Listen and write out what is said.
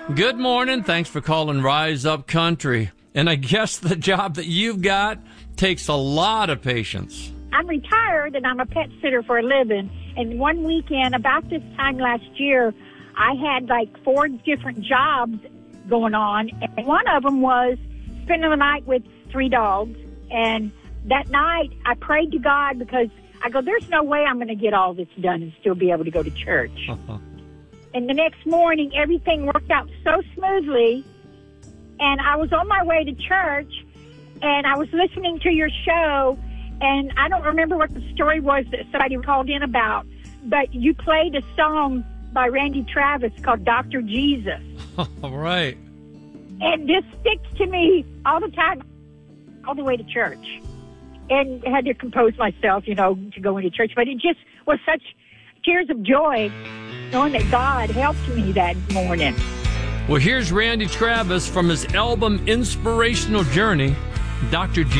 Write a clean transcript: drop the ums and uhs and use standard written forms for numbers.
Good morning. Thanks for calling Rise Up Country. And I guess the job that you've got takes a lot of patience. I'm retired and I'm a pet sitter for a living. And one weekend, about this time last year, I had like 4 different jobs going on. And one of them was spending the night with 3 dogs. And that night, I prayed to God because I go, there's no way I'm going to get all this done and still be able to go to church. And the next morning, everything worked out so smoothly. And I was on my way to church, and I was listening to your show, and I don't remember what the story was that somebody called in about, but you played a song by Randy Travis called Dr. Jesus. All right. And this sticks to me all the time, all the way to church. And I had to compose myself, to go into church. But it just was such tears of joy knowing that God helped me that morning. Well, here's Randy Travis from his album Inspirational Journey, Dr. G.